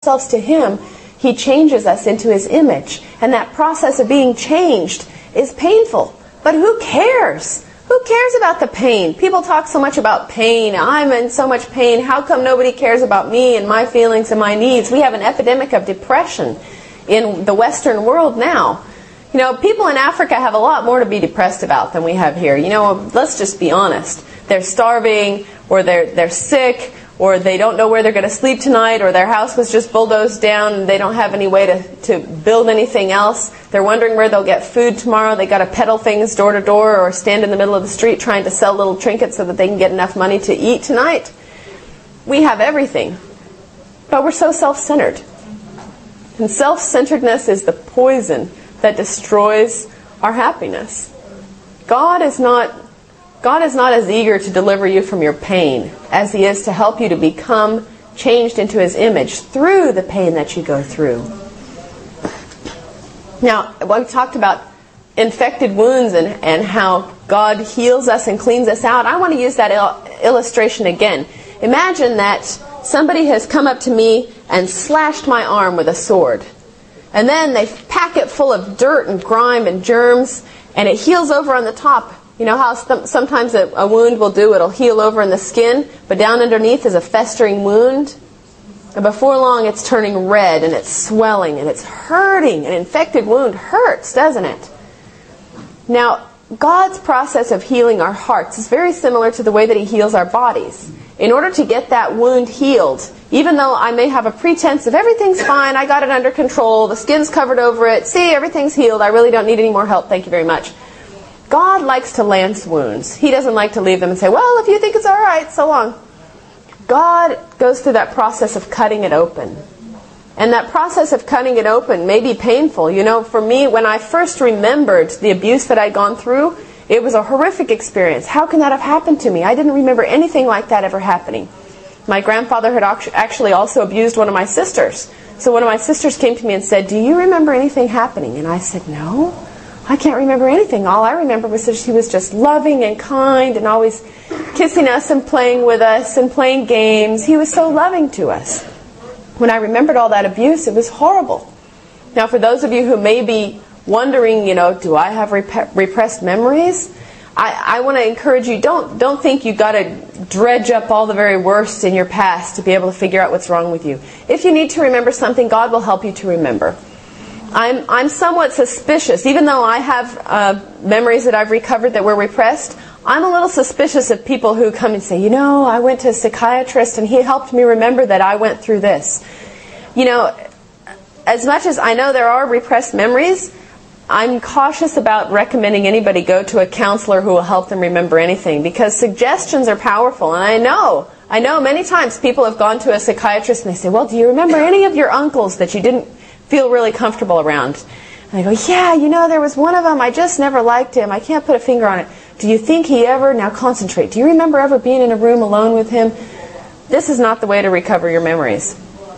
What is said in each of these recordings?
ourselves to Him, He changes us into His image. And that process of being changed is painful. But who cares? Who cares about the pain? People talk so much about pain. I'm in so much pain. How come nobody cares about me and my feelings and my needs? We have an epidemic of depression in the Western world now. You know, people in Africa have a lot more to be depressed about than we have here. You know, let's just be honest. They're starving, or they're sick, or they don't know where they're going to sleep tonight, or their house was just bulldozed down and they don't have any way to build anything else. They're wondering where they'll get food tomorrow. They got to peddle things door to door or stand in the middle of the street trying to sell little trinkets so that they can get enough money to eat tonight. We have everything, but we're so self-centered. And self-centeredness is the poison that destroys our happiness. God is not as eager to deliver you from your pain as He is to help you to become changed into His image through the pain that you go through. Now, we talked about infected wounds and how God heals us and cleans us out. I want to use that illustration again. Imagine that somebody has come up to me and slashed my arm with a sword. And then they pack it full of dirt and grime and germs, and it heals over on the top. You know how sometimes a wound will do? It'll heal over in the skin, but down underneath is a festering wound. And before long, it's turning red, and it's swelling, and it's hurting. An infected wound hurts, doesn't it? Now, God's process of healing our hearts is very similar to the way that He heals our bodies. In order to get that wound healed, even though I may have a pretense of everything's fine, I got it under control, the skin's covered over it, see, everything's healed, I really don't need any more help, thank you very much. God likes to lance wounds. He doesn't like to leave them and say, well, if you think it's all right, so long. God goes through that process of cutting it open. And that process of cutting it open may be painful. You know, for me, when I first remembered the abuse that I'd gone through, it was a horrific experience. How can that have happened to me? I didn't remember anything like that ever happening. My grandfather had actually also abused one of my sisters. So one of my sisters came to me and said, do you remember anything happening? And I said, no, I can't remember anything. All I remember was that he was just loving and kind and always kissing us and playing with us and playing games. He was so loving to us. When I remembered all that abuse, it was horrible. Now, for those of you who may be wondering, you know, do I have repressed memories? I want to encourage you, don't think you've got to dredge up all the very worst in your past to be able to figure out what's wrong with you. If you need to remember something, God will help you to remember. I'm somewhat suspicious, even though I have memories that I've recovered that were repressed, I'm a little suspicious of people who come and say, you know, I went to a psychiatrist and he helped me remember that I went through this. You know, as much as I know there are repressed memories, I'm cautious about recommending anybody go to a counselor who will help them remember anything, because suggestions are powerful. And I know many times people have gone to a psychiatrist and they say, well, do you remember any of your uncles that you didn't feel really comfortable around? And I go, yeah, you know, there was one of them, I just never liked him. I can't put a finger on it. Do you think he ever, now concentrate, do you remember ever being in a room alone with him? This is not the way to recover your memories.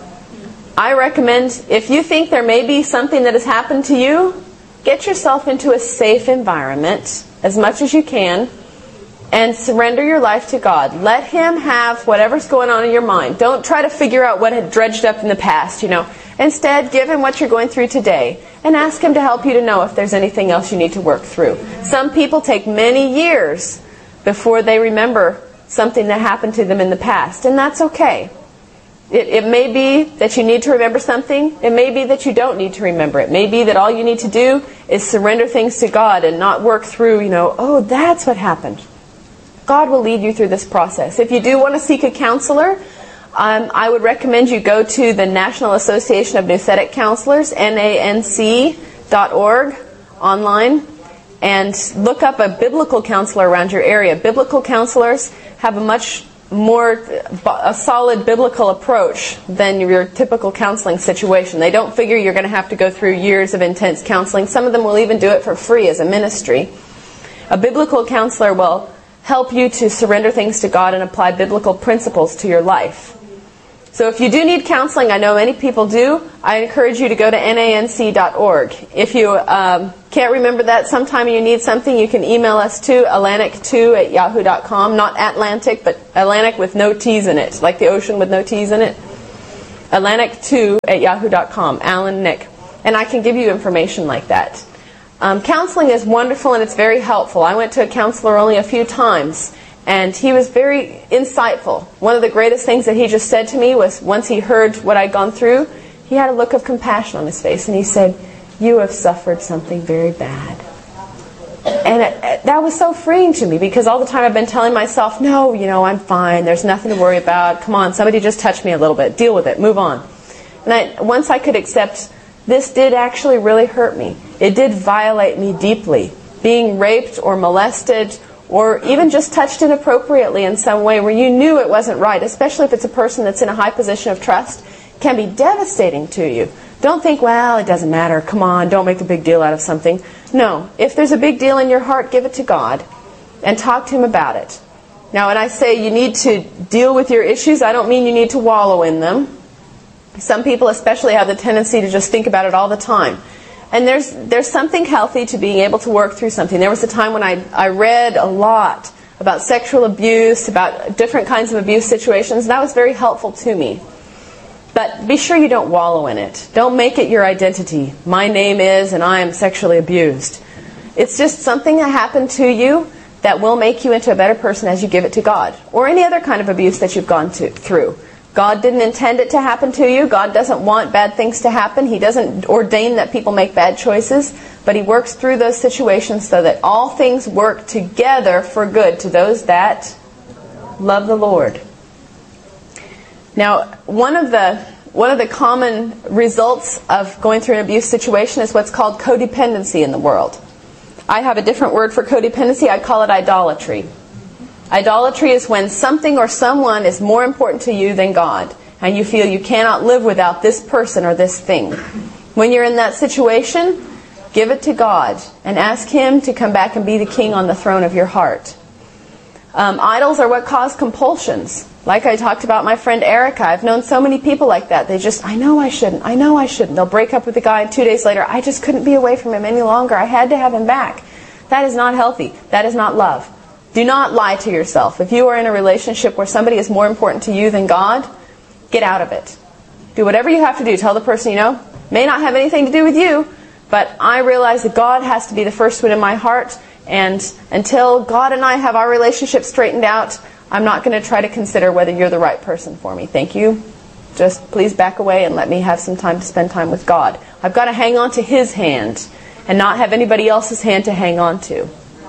I recommend, if you think there may be something that has happened to you, get yourself into a safe environment as much as you can and surrender your life to God. Let Him have whatever's going on in your mind. Don't try to figure out what had dredged up in the past, you know. Instead, give Him what you're going through today and ask Him to help you to know if there's anything else you need to work through. Some people take many years before they remember something that happened to them in the past, and that's okay. It may be that you need to remember something. It may be that you don't need to remember it. It may be that all you need to do is surrender things to God and not work through, you know, oh, that's what happened. God will lead you through this process. If you do want to seek a counselor, I would recommend you go to the National Association of Nouthetic Counselors, NANC.org, online, and look up a biblical counselor around your area. Biblical counselors have a much more solid biblical approach than your typical counseling situation. They don't figure you're going to have to go through years of intense counseling. Some of them will even do it for free as a ministry. A biblical counselor will help you to surrender things to God and apply biblical principles to your life. So if you do need counseling, I know many people do, I encourage you to go to nanc.org. If you can't remember that sometime and you need something, you can email us to atlantic2@yahoo.com. Not Atlantic, but Atlantic with no T's in it, like the ocean with no T's in it. Atlantic2@yahoo.com, Alan Nick. And I can give you information like that. Counseling is wonderful and it's very helpful. I went to a counselor only a few times, and he was very insightful. One of the greatest things that he just said to me was, once he heard what I'd gone through, he had a look of compassion on his face, and he said, "You have suffered something very bad." And that was so freeing to me, because all the time I've been telling myself, no, I'm fine, there's nothing to worry about, come on, somebody just touched me a little bit, deal with it, move on. And once I could accept, this did actually really hurt me. It did violate me deeply. Being raped or molested, or even just touched inappropriately in some way where you knew it wasn't right, especially if it's a person that's in a high position of trust, can be devastating to you. Don't think, well, it doesn't matter, come on, don't make a big deal out of something. No, if there's a big deal in your heart, give it to God and talk to Him about it. Now, when I say you need to deal with your issues, I don't mean you need to wallow in them. Some people especially have the tendency to just think about it all the time. And there's something healthy to being able to work through something. There was a time when I read a lot about sexual abuse, about different kinds of abuse situations, and that was very helpful to me. But be sure you don't wallow in it. Don't make it your identity. My name is, and I am sexually abused. It's just something that happened to you that will make you into a better person as you give it to God. Or any other kind of abuse that you've gone through. God didn't intend it to happen to you. God doesn't want bad things to happen. He doesn't ordain that people make bad choices. But He works through those situations so that all things work together for good to those that love the Lord. Now, one of the common results of going through an abuse situation is what's called codependency in the world. I have a different word for codependency. I call it idolatry. Idolatry is when something or someone is more important to you than God, and you feel you cannot live without this person or this thing. When you're in that situation, give it to God and ask Him to come back and be the king on the throne of your heart. Idols are what cause compulsions. Like I talked about my friend Erica, I've known so many people like that. They just, I know I shouldn't. They'll break up with the guy, and 2 days later, I just couldn't be away from him any longer. I had to have him back. That is not healthy. That is not love. Do not lie to yourself. If you are in a relationship where somebody is more important to you than God, get out of it. Do whatever you have to do. Tell the person, may not have anything to do with you, but I realize that God has to be the first one in my heart, and until God and I have our relationship straightened out, I'm not going to try to consider whether you're the right person for me. Thank you. Just please back away and let me have some time to spend time with God. I've got to hang on to His hand and not have anybody else's hand to hang on to.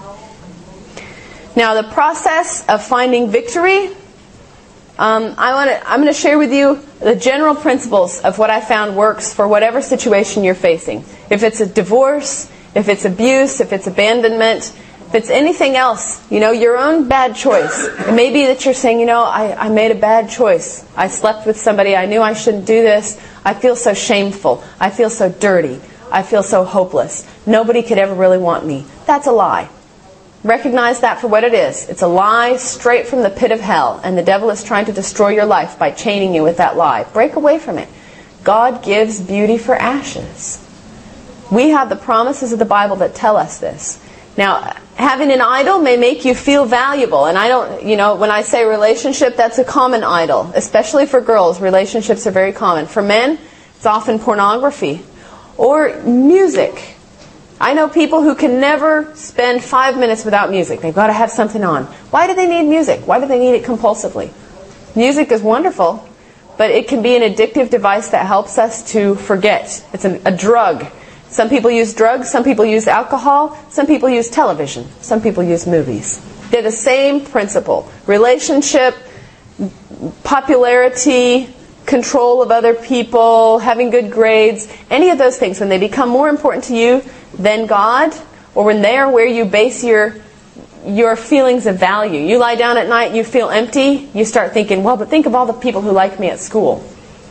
Now, the process of finding victory, I'm going to share with you the general principles of what I found works for whatever situation you're facing. If it's a divorce, if it's abuse, if it's abandonment, if it's anything else, your own bad choice. It may be that you're saying, I made a bad choice. I slept with somebody. I knew I shouldn't do this. I feel so shameful. I feel so dirty. I feel so hopeless. Nobody could ever really want me. That's a lie. Recognize that for what it is. It's a lie straight from the pit of hell, and the devil is trying to destroy your life by chaining you with that lie. Break away from it. God gives beauty for ashes. We have the promises of the Bible that tell us this. Now, having an idol may make you feel valuable, and I don't, when I say relationship, that's a common idol, especially for girls. Relationships are very common. For men, it's often pornography or music. I know people who can never spend 5 minutes without music. They've got to have something on. Why do they need music? Why do they need it compulsively? Music is wonderful, but it can be an addictive device that helps us to forget. It's a drug. Some people use drugs, some people use alcohol, some people use television, some people use movies. They're the same principle. Relationship, popularity, control of other people, having good grades, any of those things, when they become more important to you than God, or when they are where you base your feelings of value. You lie down at night, you feel empty, you start thinking, well, but think of all the people who like me at school.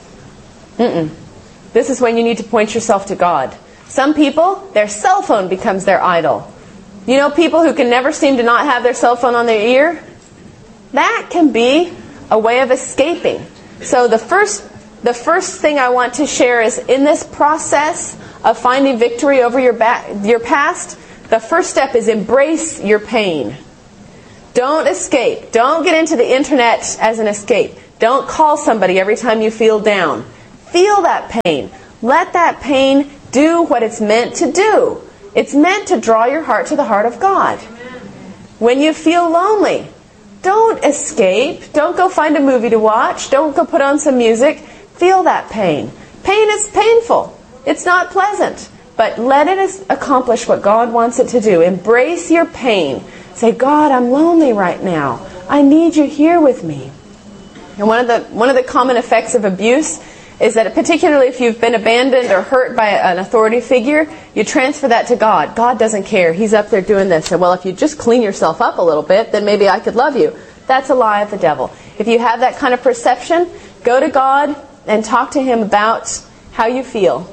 This is when you need to point yourself to God. Some people, their cell phone becomes their idol. People who can never seem to not have their cell phone on their ear? That can be a way of escaping. So the first thing I want to share is, in this process of finding victory over your past, the first step is embrace your pain. Don't escape. Don't get into the internet as an escape. Don't call somebody every time you feel down. Feel that pain. Let that pain do what it's meant to do. It's meant to draw your heart to the heart of God. When you feel lonely, don't escape. Don't go find a movie to watch. Don't go put on some music. Feel that pain. Pain is painful. It's not pleasant. But let it accomplish what God wants it to do. Embrace your pain. Say, God, I'm lonely right now. I need you here with me. And one of the common effects of abuse is that, particularly if you've been abandoned or hurt by an authority figure, you transfer that to God. God doesn't care. He's up there doing this. And well, if you just clean yourself up a little bit, then maybe I could love you. That's a lie of the devil. If you have that kind of perception, go to God and talk to Him about how you feel.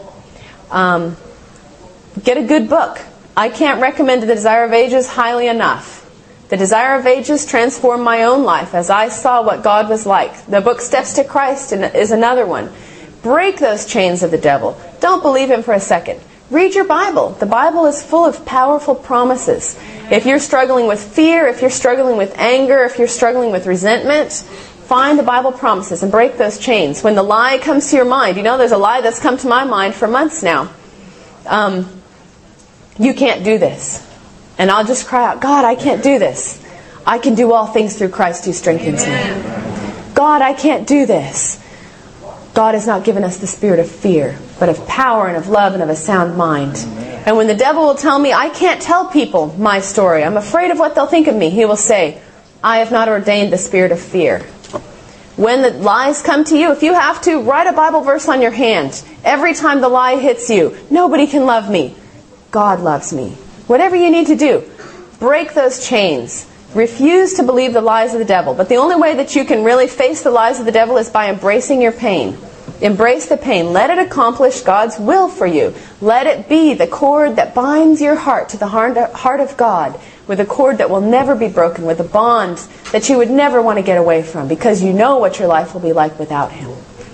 Get a good book. I can't recommend The Desire of Ages highly enough. The Desire of Ages transformed my own life as I saw what God was like. The book Steps to Christ is another one. Break those chains of the devil. Don't believe him for a second. Read your Bible. The Bible is full of powerful promises. If you're struggling with fear, if you're struggling with anger, if you're struggling with resentment, find the Bible promises and break those chains. When the lie comes to your mind, there's a lie that's come to my mind for months now. You can't do this. And I'll just cry out, God, I can't do this. I can do all things through Christ who strengthens me. God, I can't do this. God has not given us the spirit of fear, but of power and of love and of a sound mind. And when the devil will tell me, I can't tell people my story, I'm afraid of what they'll think of me, he will say, I have not ordained the spirit of fear. When the lies come to you, if you have to, write a Bible verse on your hand. Every time the lie hits you, nobody can love me. God loves me. Whatever you need to do, break those chains. Refuse to believe the lies of the devil. But the only way that you can really face the lies of the devil is by embracing your pain. Embrace the pain. Let it accomplish God's will for you. Let it be the cord that binds your heart to the heart of God, with a cord that will never be broken, with a bond that you would never want to get away from, because you know what your life will be like without Him.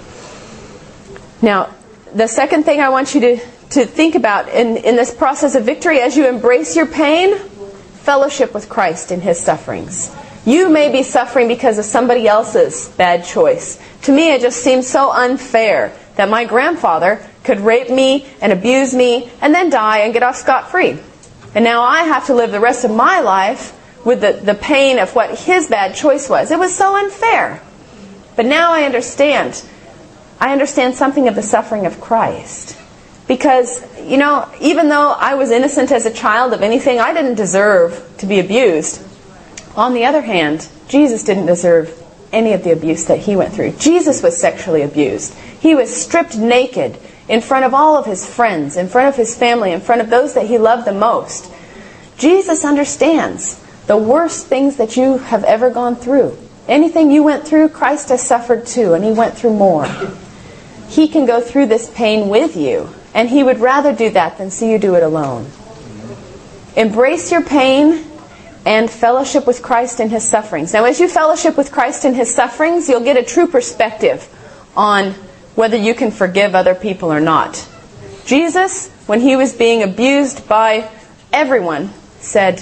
Now, the second thing I want you to think about in this process of victory, as you embrace your pain, fellowship with Christ in His sufferings. You may be suffering because of somebody else's bad choice. To me, it just seems so unfair that my grandfather could rape me and abuse me and then die and get off scot-free. And now I have to live the rest of my life with the pain of what his bad choice was. It was so unfair. But now I understand. I understand something of the suffering of Christ. Because, even though I was innocent as a child of anything, I didn't deserve to be abused. On the other hand, Jesus didn't deserve any of the abuse that He went through. Jesus was sexually abused. He was stripped naked in front of all of His friends, in front of His family, in front of those that He loved the most. Jesus understands the worst things that you have ever gone through. Anything you went through, Christ has suffered too, and He went through more. He can go through this pain with you, and He would rather do that than see you do it alone. Embrace your pain and fellowship with Christ in His sufferings. Now, as you fellowship with Christ in His sufferings, you'll get a true perspective on whether you can forgive other people or not. Jesus, when He was being abused by everyone, said,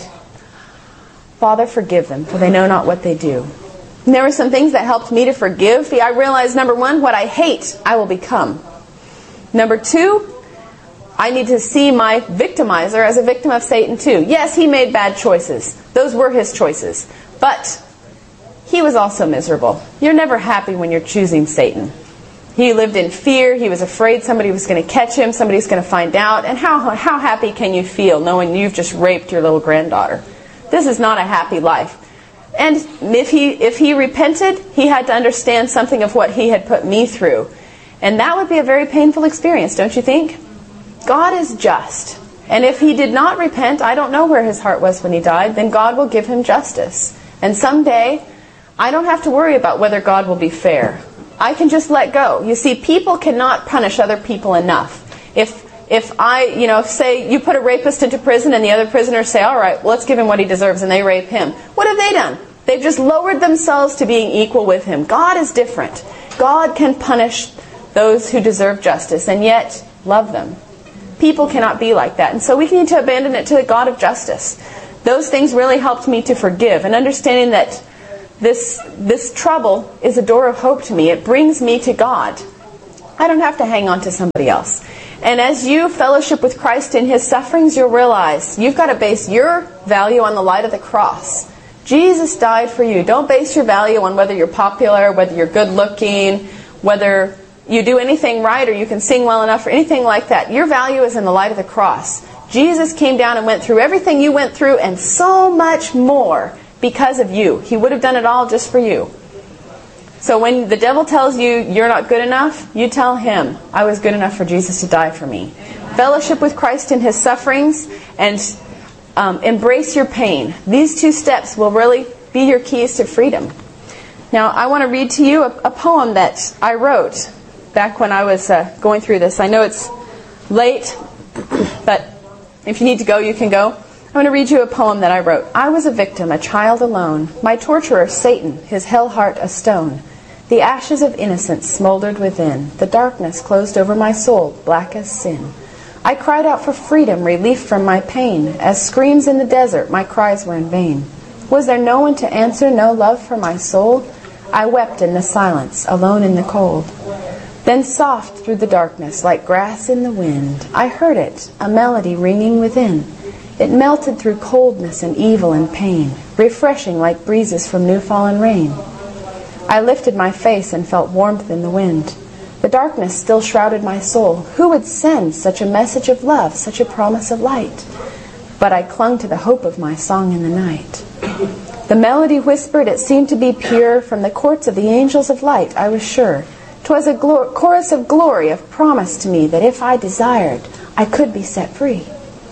Father, forgive them, for they know not what they do. And there were some things that helped me to forgive. I realized, number one, what I hate, I will become. Number two, I need to see my victimizer as a victim of Satan too. Yes, he made bad choices. Those were his choices. But he was also miserable. You're never happy when you're choosing Satan. He lived in fear. He was afraid somebody was going to catch him. Somebody's going to find out. And how happy can you feel knowing you've just raped your little granddaughter? This is not a happy life. And if he repented, he had to understand something of what he had put me through. And that would be a very painful experience, don't you think? God is just. And if he did not repent, I don't know where his heart was when he died, then God will give him justice. And someday, I don't have to worry about whether God will be fair. I can just let go. You see, people cannot punish other people enough. If I, say you put a rapist into prison and the other prisoners say, all right, well, let's give him what he deserves, and they rape him. What have they done? They've just lowered themselves to being equal with him. God is different. God can punish those who deserve justice and yet love them. People cannot be like that. And so we need to abandon it to the God of justice. Those things really helped me to forgive, and understanding that this trouble is a door of hope to me. It brings me to God. I don't have to hang on to somebody else. And as you fellowship with Christ in His sufferings, you'll realize you've got to base your value on the light of the cross. Jesus died for you. Don't base your value on whether you're popular, whether you're good looking, whether you do anything right or you can sing well enough or anything like that. Your value is in the light of the cross. Jesus came down and went through everything you went through and so much more because of you. He would have done it all just for you. So when the devil tells you you're not good enough, you tell him, I was good enough for Jesus to die for me. Fellowship with Christ in His sufferings and embrace your pain. These two steps will really be your keys to freedom. Now, I want to read to you a poem that I wrote back when I was going through this. I know it's late, but if you need to go, you can go. I'm going to read you a poem that I wrote. I was a victim, a child alone. My torturer, Satan, his hell heart a stone. The ashes of innocence smoldered within. The darkness closed over my soul, black as sin. I cried out for freedom, relief from my pain. As screams in the desert, my cries were in vain. Was there no one to answer, no love for my soul? I wept in the silence, alone in the cold. Then soft through the darkness, like grass in the wind, I heard it, a melody ringing within. It melted through coldness and evil and pain, refreshing like breezes from new-fallen rain. I lifted my face and felt warmth in the wind. The darkness still shrouded my soul. Who would send such a message of love, such a promise of light? But I clung to the hope of my song in the night. The melody whispered, it seemed to be pure, from the courts of the angels of light, I was sure. 'Twas a chorus of glory, of promise to me that if I desired, I could be set free.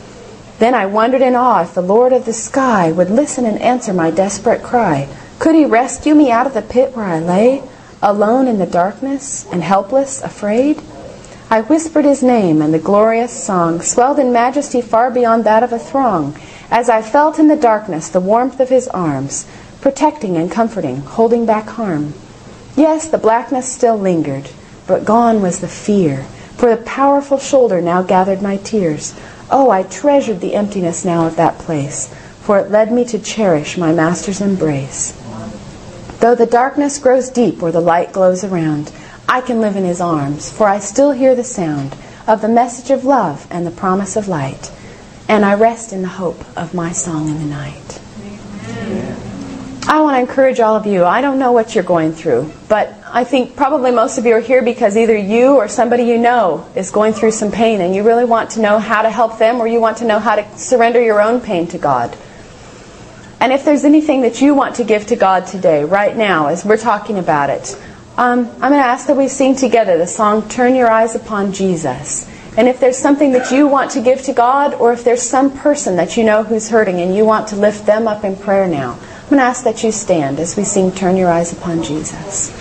Then I wondered in awe if the Lord of the sky would listen and answer my desperate cry. Could He rescue me out of the pit where I lay, alone in the darkness and helpless, afraid? I whispered His name, and the glorious song swelled in majesty far beyond that of a throng, as I felt in the darkness the warmth of His arms, protecting and comforting, holding back harm. Yes, the blackness still lingered, but gone was the fear, for the powerful shoulder now gathered my tears. Oh, I treasured the emptiness now of that place, for it led me to cherish my Master's embrace. Though the darkness grows deep or the light glows around, I can live in His arms, for I still hear the sound of the message of love and the promise of light, and I rest in the hope of my song in the night. Amen. I want to encourage all of you. I don't know what you're going through, but I think probably most of you are here because either you or somebody you know is going through some pain, and you really want to know how to help them, or you want to know how to surrender your own pain to God. And if there's anything that you want to give to God today, right now, as we're talking about it, I'm going to ask that we sing together the song, Turn Your Eyes Upon Jesus. And if there's something that you want to give to God, or if there's some person that you know who's hurting and you want to lift them up in prayer now, I'm going to ask that you stand as we sing Turn Your Eyes Upon Jesus.